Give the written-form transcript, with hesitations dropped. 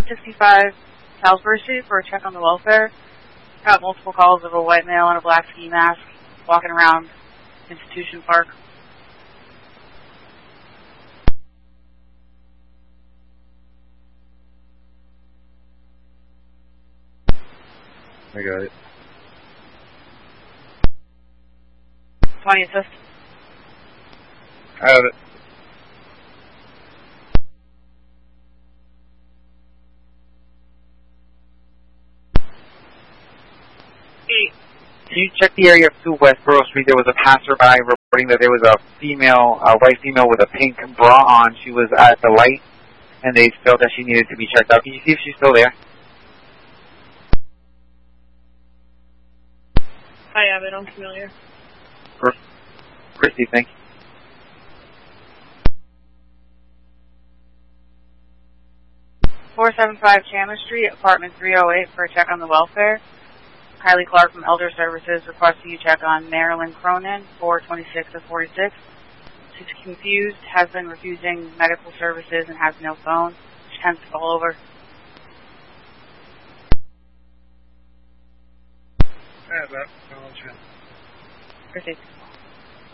165 Salisbury Street for a check on the welfare. Got multiple calls of a white male in a black ski mask walking around Institution Park. I got it. 20 assist. I have it. Can you check the area of 2 Westboro Street? There was a passerby reporting that there was a white female with a pink bra on. She was at the light, and they felt that she needed to be checked out. Can you see if she's still there? I have it. I'm familiar. Christy, thank you. .475 Chandler Street, apartment 308 for a check on the welfare. Kylie Clark from Elder Services requesting you check on Marilyn Cronin, 426 to 46. She's confused, has been refusing medical services, and has no phone. She tends to fall over. I have that. Proceed.